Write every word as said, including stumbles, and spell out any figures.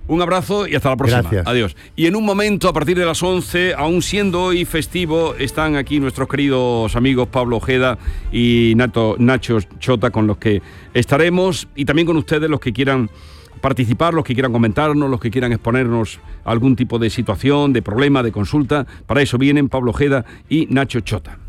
Un abrazo y hasta la próxima. Gracias. Adiós. Y en un momento, a partir de las once, aún siendo hoy festivo, están aquí nuestros queridos amigos Pablo Ojeda y Nato, Nacho Chota, con los que estaremos, y también con ustedes, los que quieran participar, los que quieran comentarnos, los que quieran exponernos algún tipo de situación, de problema, de consulta. Para eso vienen Pablo Ojeda y Nacho Chota.